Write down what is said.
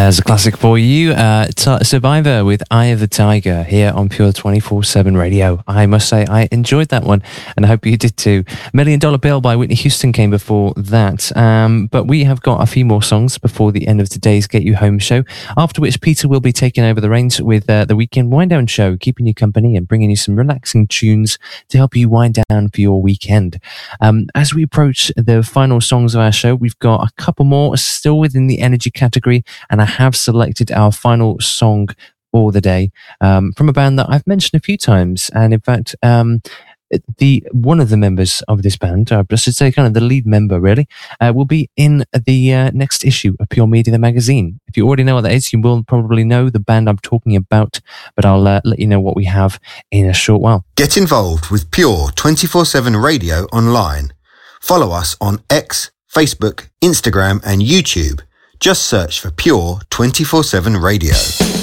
There's a classic for you. Survivor with Eye of the Tiger here on Pure 24/7 Radio. I must say I enjoyed that one, and I hope you did too. $1 Million Bill by Whitney Houston came before that. But we have got a few more songs before the end of today's Get You Home show, after which Peter will be taking over the reins with the Weekend Wind Down show, keeping you company and bringing you some relaxing tunes to help you wind down for your weekend. As we approach the final songs of our show, we've got a couple more still within the energy category, and I have selected our final song for the day from a band that I've mentioned a few times. And in fact, one of the members of this band, I should say kind of the lead member really, will be in the next issue of Pure Media, the magazine. If you already know what that is, you will probably know the band I'm talking about, but I'll let you know what we have in a short while. Get involved with Pure 24/7 Radio online. Follow us on X, Facebook, Instagram and YouTube. Just search for Pure 24/7 Radio.